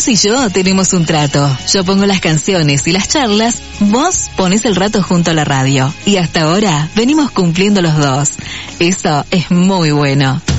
Vos y yo tenemos un trato. Yo pongo las canciones y las charlas, vos pones el rato junto a la radio. Y hasta ahora venimos cumpliendo los dos. Eso es muy bueno.